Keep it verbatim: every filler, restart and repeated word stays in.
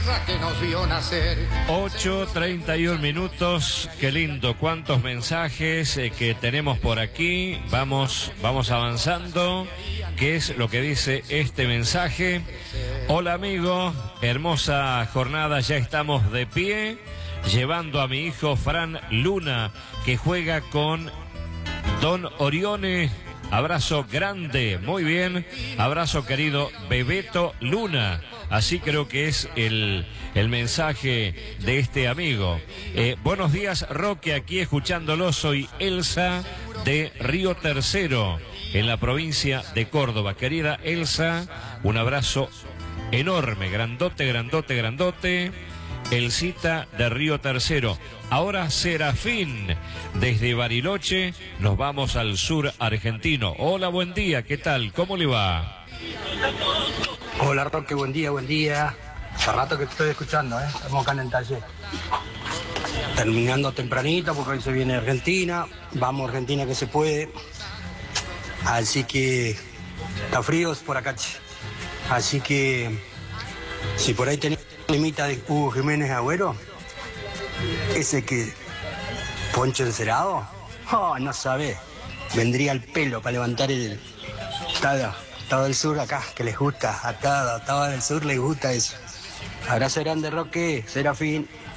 Que nos vio nacer. ocho treinta y un minutos, qué lindo, cuántos mensajes eh, que tenemos por aquí. Vamos, vamos avanzando. ¿Qué es lo que dice este mensaje? Hola amigo, hermosa jornada, ya estamos de pie, llevando a mi hijo Fran Luna, que juega con Don Orione. Abrazo grande, muy bien, abrazo querido Bebeto Luna. Así creo que es el, el mensaje de este amigo. Eh, buenos días, Roque, aquí escuchándolo, soy Elsa de Río Tercero, en la provincia de Córdoba. Querida Elsa, un abrazo enorme, grandote, grandote, grandote. Elcita de Río Tercero. Ahora Serafín, desde Bariloche, nos vamos al sur argentino. Hola, buen día, ¿qué tal? ¿Cómo le va? Hola Roque, buen día, buen día. Hace rato que te estoy escuchando, ¿eh? Estamos acá en el taller. Terminando tempranito porque hoy se viene Argentina. Vamos Argentina que se puede. Así que está frío por acá. Así que si por ahí tenés limita de Hugo Jiménez Agüero, ese que poncho encerado, oh, no sabe, vendría el pelo para levantar el todo, todo el sur acá, que les gusta, a todo, todo el sur les gusta eso. Abrazo grande, Roque, Serafín.